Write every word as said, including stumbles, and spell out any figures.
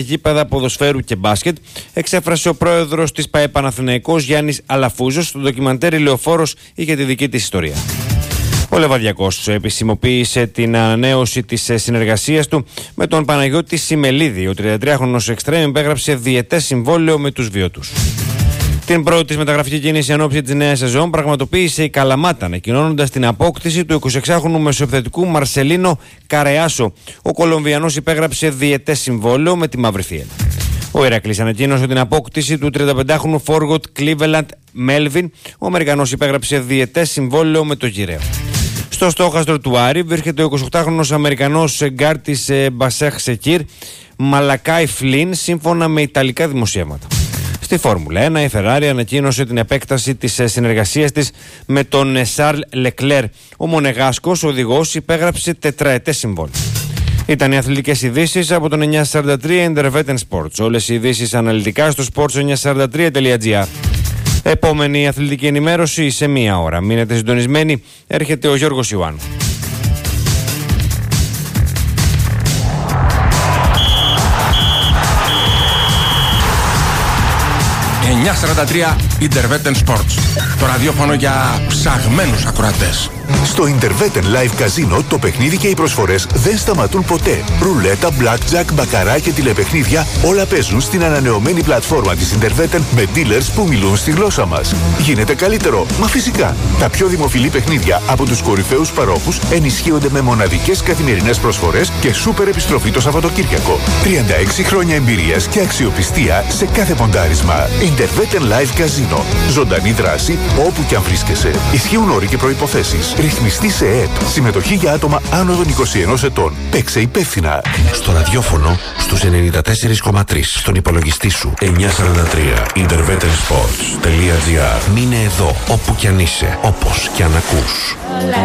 γήπεδα ποδοσφαίρου και μπάσκετ, εξέφρασε ο πρόεδρος της ΠΑΕ Παναθηναϊκός Γιάννης Αλαφούζος. Στο ντοκιμαντέρ η Λεωφόρος είχε τη δική της ιστορία. Ο Λεβαδιακός επισημοποίησε την ανανέωση της συνεργασίας του με τον Παναγιώτη Σιμελίδη. Ο τριαντατριάχρονος εξτρέμ υπέγραψε διετές συμβόλαιο με τους Βιώτους. Την πρώτη της μεταγραφική κίνηση εν ώψη της νέας σεζόν πραγματοποίησε η Καλαμάτα, ανακοινώνοντας την απόκτηση του εικοσιεξάχρονου μεσοεπιθετικού Μαρσελίνο Καρεάσο. Ο Κολομβιανός υπέγραψε διετές συμβόλαιο με τη Μαύρη Θίελ. Ο Ηρακλής ανακοίνωσε την απόκτηση του τριανταπεντάχρονου φόργοτ Cleveland Melvin. Ο Αμερικανός υπέγραψε διετές συμβόλαιο με το Γυραίο. Στο στόχαστρο του Άρη βρίσκεται ο εικοσιοκτάχρονος Αμερικανός γκάρ της Μπασέχ Σεκίρ Μαλακάι Φλίν, σύμφωνα με ιταλικά δημοσιεύματα. Στη Φόρμουλα ένα, η Ferrari ανακοίνωσε την επέκταση της συνεργασίας της με τον Σαρλ Λεκλέρ. Ο Μονεγάσκος οδηγός υπέγραψε τετραετές συμβόλαιο. Ήταν οι αθλητικές ειδήσεις από τον εννιακόσια σαράντα τρία Intervetten Sports. Όλες οι ειδήσεις αναλυτικά στο sports εννιακόσια σαράντα τρία τελεία τζι άρ. Επόμενη αθλητική ενημέρωση σε μία ώρα. Μείνετε συντονισμένοι. Έρχεται ο Γιώργος Ιωάννου. εννιακόσια σαράντα τρία Intervetten Sports. Το ραδιόφωνο για ψαγμένους ακροατές. Στο Intervetten Live Casino το παιχνίδι και οι προσφορές δεν σταματούν ποτέ. Ρουλέτα, blackjack, μπακαρά και τηλεπαιχνίδια όλα παίζουν στην ανανεωμένη πλατφόρμα της Intervetten με dealers που μιλούν στη γλώσσα μας. Γίνεται καλύτερο, μα φυσικά. Τα πιο δημοφιλή παιχνίδια από τους κορυφαίους παρόχους ενισχύονται με μοναδικές καθημερινές προσφορές και σούπερ επιστροφή το Σαββατοκύριακο. τριάντα έξι χρόνια εμπειρίας και αξιοπιστία σε κάθε ποντάρισμα. Intervetten Live Casino. Ζωντανή δράση όπου και αν βρίσκεσαι. Ισχύουν όροι και προϋποθέσεις. Ρυθμιστή σε ΕΕΠ. Συμμετοχή για άτομα άνω των είκοσι ενός ετών. Παίξε υπεύθυνα. Στο ραδιόφωνο στους ενενήντα τέσσερα κόμμα τρία. Στον υπολογιστή σου εννιακόσια σαράντα τρία. Intervetten Sports τελεία τζι άρ. Μείνε εδώ όπου κι αν είσαι. Όπως κι αν ακούς.